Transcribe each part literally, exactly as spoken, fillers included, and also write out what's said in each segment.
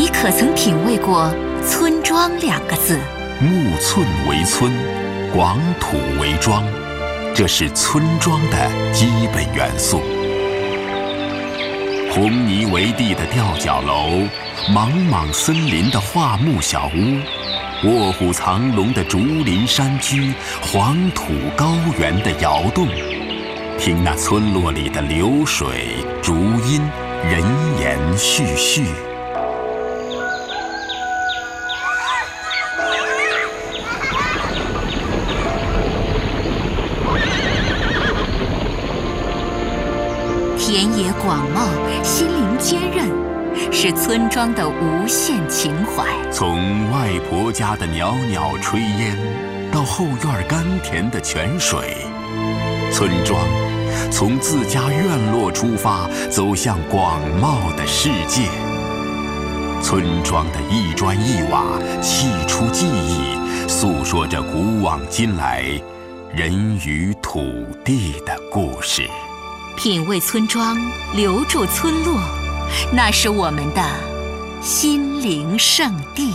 你可曾品味过村庄两个字？ 木寸为村，广土为庄，这是村庄的基本元素。红泥为地的吊脚楼，莽莽森林的桦木小屋，卧虎藏龙的竹林山居，黄土高原的窑洞，听那村落里的流水、竹音、人言絮絮。 田野广袤，心灵坚韧，是村庄的无限情怀。 从外婆家的袅袅炊烟，到后院甘甜的泉水，村庄从自家院落出发，走向广袤的世界。村庄的一砖一瓦，砌出记忆，诉说着古往今来人与土地的故事。 品味村庄，留住村落，那是我们的心灵圣地。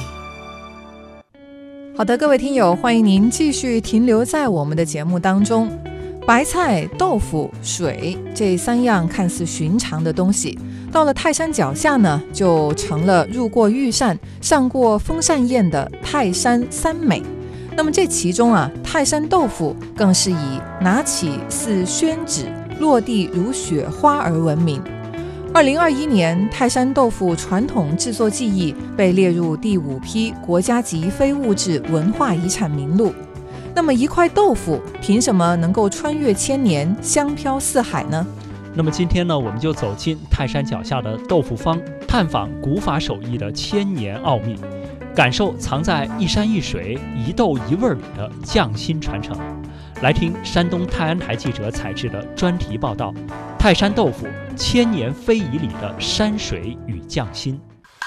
好的，各位听友，欢迎您继续停留在我们的节目当中。白菜、豆腐、水这三样看似寻常的东西，到了泰山脚下呢，就成了入过御膳、上过封禅宴的泰山三美。那么这其中啊，泰山豆腐更是以拿起似宣纸，落地如雪花而闻名。二零二一年，泰山豆腐传统制作技艺被列入第五批国家级非物质文化遗产名录。那么一块豆腐凭什么能够穿越千年，香飘四海呢？ 那么今天呢，我们就走进泰山脚下的豆腐坊，探访古法手艺的千年奥秘，感受藏在一山一水、一豆一味里的匠心传承。来听山东泰安台记者采制的专题报道：泰山豆腐千年非遗里的山水与匠心。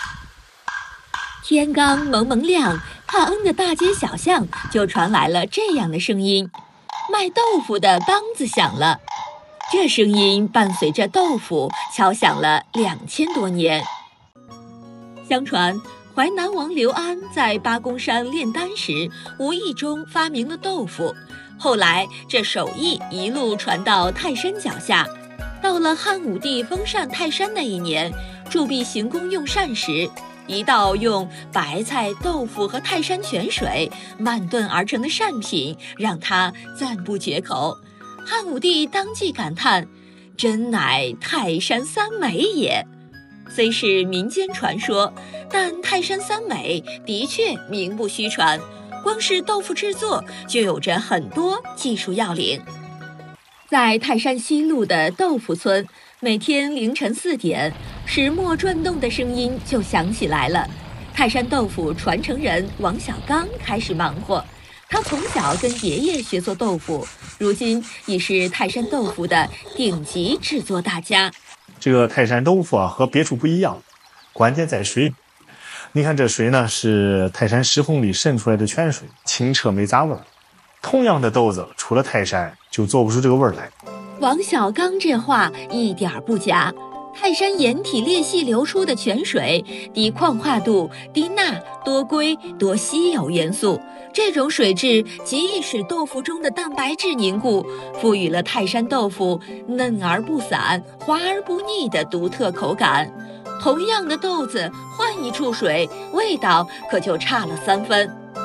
天刚蒙蒙亮，帕恩的大街小巷就传来了这样的声音：卖豆腐的梆子响了。这声音伴随着豆腐敲响了两千多年。相传淮南王刘安在八公山炼丹时，无意中发明了豆腐，后来这手艺一路传到泰山脚下。到了汉武帝封禅泰山那一年，铸币行宫用膳时，一道用白菜、豆腐和泰山泉水慢炖而成的膳品，让他赞不绝口。汉武帝当即感叹：“真乃泰山三美也。”虽是民间传说，但泰山三美的确名不虚传。光是豆腐制作就有着很多技术要领。在泰山西路的豆腐村，每天凌晨四点，石磨转动的声音就响起来了。泰山豆腐传承人王小刚开始忙活，他从小跟爷爷学做豆腐，如今已是泰山豆腐的顶级制作大家。 这个泰山豆腐啊，和别处不一样，关键在水。你看这水呢，是泰山石缝里渗出来的泉水，清澈没杂味儿。同样的豆子，除了泰山，就做不出这个味儿来。 王小刚这话一点不假。泰山岩体裂隙流出的泉水，低矿化度、低钠、多硅、多稀有元素，这种水质极易使豆腐中的蛋白质凝固，赋予了泰山豆腐嫩而不散、滑而不腻的独特口感。同样的豆子，换一处水，味道可就差了三分。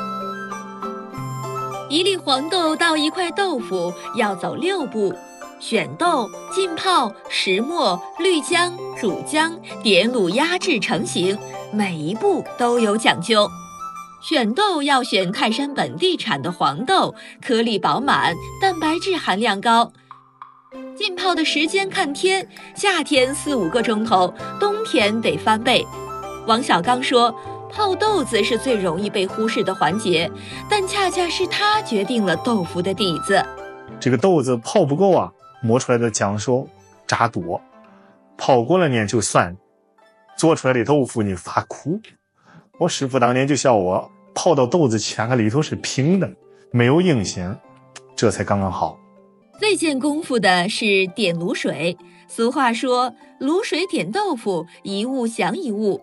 一粒黄豆到一块豆腐要走六步：选豆、浸泡、石磨、滤浆、煮浆、点卤压制成型，每一步都有讲究。选豆要选泰山本地产的黄豆，颗粒饱满，蛋白质含量高。浸泡的时间看天，夏天四五个钟头，冬天得翻倍。王小刚说，泡豆子是最容易被忽视的环节，但恰恰是它决定了豆腐的底子。 这个豆子泡不够啊，磨出来的浆熟渣多，泡过了呢就酸，做出来的豆腐呢发苦。我师傅当年就笑我，泡到豆子前个里头是平的，没有硬形，这才刚刚好。 最见功夫的是点卤水。俗话说，卤水点豆腐，一物降一物。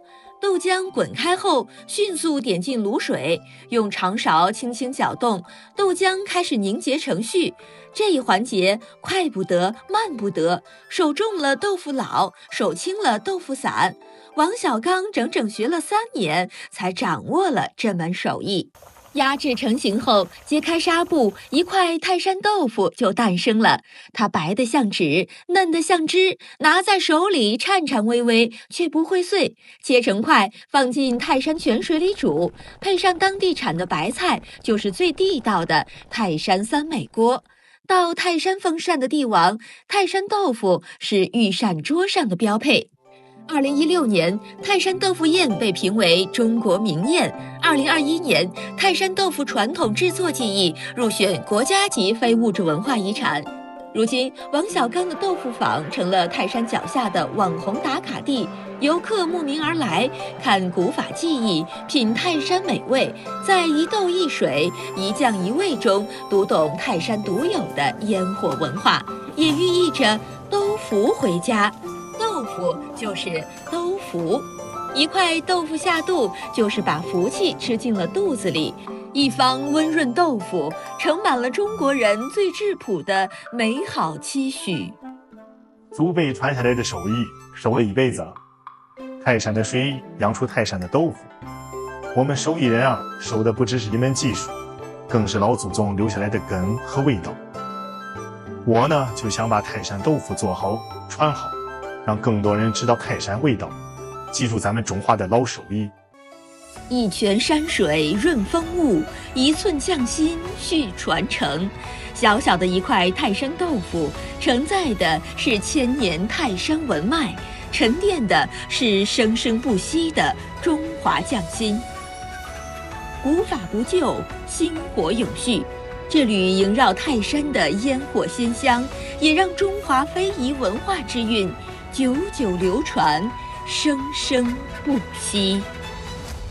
豆浆滚开后，迅速点进卤水，用长勺轻轻搅动，豆浆开始凝结成絮。这一环节快不得，慢不得，手重了豆腐老，手轻了豆腐散。王小刚整整学了三年，才掌握了这门手艺。压制成型后，揭开纱布，一块泰山豆腐就诞生了。它白得像纸，嫩得像汁，拿在手里颤颤巍巍，却不会碎。切成块，放进泰山泉水里煮，配上当地产的白菜，就是最地道的泰山三美锅。到泰山封禅的帝王，泰山豆腐是御膳桌上的标配。二零一六年，泰山豆腐宴被评为中国名宴。二零二一年，泰山豆腐传统制作技艺入选国家级非物质文化遗产。如今，王小刚的豆腐坊成了泰山脚下的网红打卡地，游客慕名而来，看古法技艺，品泰山美味，在一豆一水、一酱一味中读懂泰山独有的烟火文化，也寓意着兜福回家。豆腐就是兜福，一块豆腐下肚，就是把福气吃进了肚子里。一方温润豆腐，盛满了中国人最质朴的美好期许。 祖辈传下来的手艺，守了一辈子。泰山的水养出泰山的豆腐，我们手艺人啊，守的不只是一门技术，更是老祖宗留下来的根和味道。我呢，就想把泰山豆腐做好、传好，让更多人知道泰山味道，记住咱们中华的老手艺。 一泉山水润风物，一寸匠心续传承。小小的一块泰山豆腐，承载的是千年泰山文脉，沉淀的是生生不息的中华匠心。古法不旧，薪火永续。这缕萦绕泰山的烟火鲜香，也让中华非遗文化之韵久久流传，生生不息。